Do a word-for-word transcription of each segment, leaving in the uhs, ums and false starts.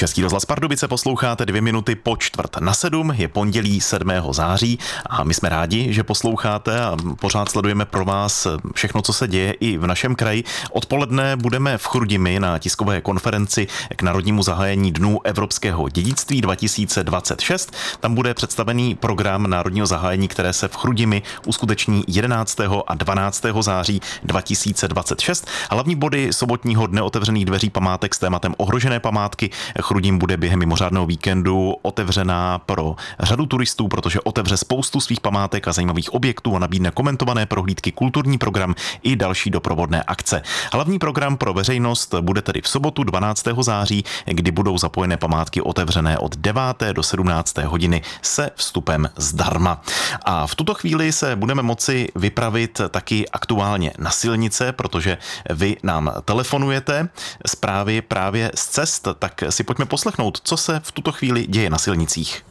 Český rozhlas Pardubice posloucháte dvě minuty po čtvrt na sedm, je pondělí sedmého září a my jsme rádi, že posloucháte a pořád sledujeme pro vás všechno, co se děje i v našem kraji. Odpoledne budeme v Chrudimi na tiskové konferenci k národnímu zahájení Dnů evropského dědictví dva tisíce dvacet šest. Tam bude představený program národního zahájení, které se v Chrudimi uskuteční jedenáctého a dvanáctého září dva tisíce dvacet šest. Hlavní body sobotního dne otevřených dveří památek s tématem ohrožené památky. Chrudim bude během mimořádného víkendu otevřená pro řadu turistů, protože otevře spoustu svých památek a zajímavých objektů a nabídne komentované prohlídky, kulturní program i další doprovodné akce. Hlavní program pro veřejnost bude tedy v sobotu dvanáctého září, kdy budou zapojené památky otevřené od deváté do sedmnácté hodiny se vstupem zdarma. A v tuto chvíli se budeme moci vypravit taky aktuálně na silnice, protože vy nám telefonujete zprávy právě z cest, tak si pojďme poslechnout, co se v tuto chvíli děje na silnicích.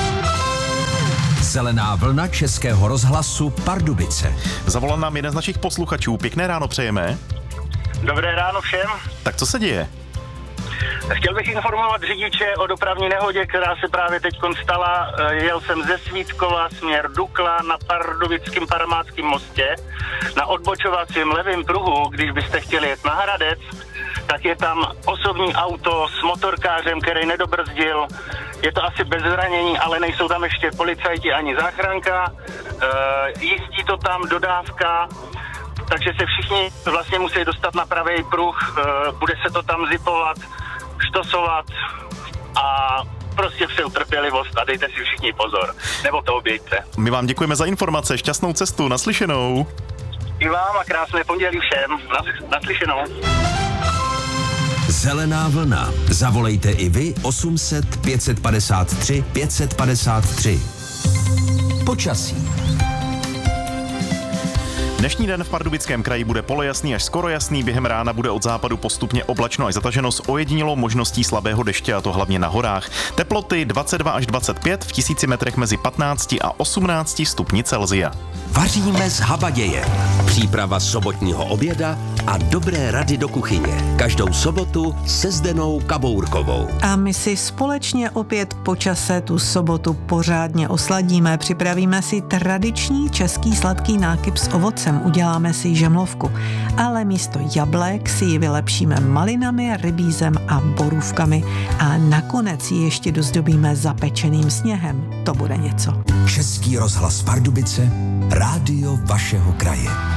Zelená vlna Českého rozhlasu Pardubice. Zavolal nám jeden z našich posluchačů. Pěkné ráno přejeme. Dobré ráno všem. Tak co se děje? Chtěl bych informovat řidiče o dopravní nehodě, která se právě teď stala. Jel jsem ze Svítkova směr Dukla na Pardubickém Paramáckém mostě. Na odbočovacím levém pruhu, když byste chtěli jet na Hradec, tak je tam osobní auto s motorkářem, který nedobrzdil. Je to asi bez zranění, ale nejsou tam ještě policajti ani záchranka. E, jistí to tam dodávka, takže se všichni vlastně musí dostat na pravý pruh. E, bude se to tam zipovat, štosovat a prostě vše trpělivost a dejte si všichni pozor. Nebo to oběďte. My vám děkujeme za informace, šťastnou cestu, naslyšenou. I vám a krásné pondělí všem. Nas, naslyšenou. Zelená vlna. Zavolejte i vy osm set pět set padesát tři pět set padesát tři. Počasí. Dnešní den v Pardubickém kraji bude polojasný až skoro jasný, během rána bude od západu postupně oblačno až zataženo s ojedinělou možností slabého deště, a to hlavně na horách. Teploty dvacet dva až dvacet pět, v tisíci metrech mezi patnácti a osmnácti stupni Celsia. Vaříme z habaděje. Příprava sobotního oběda a dobré rady do kuchyně. Každou sobotu se Zdenou Kabourkovou. A my si společně opět po čase tu sobotu pořádně osladíme. Připravíme si tradiční český sladký nákyp s ovocem. Uděláme si žemlovku. Ale místo jablek si ji vylepšíme malinami, rybízem a borůvkami. A nakonec ji ještě dozdobíme zapečeným sněhem. To bude něco. Český rozhlas Pardubice, rádio vašeho kraje.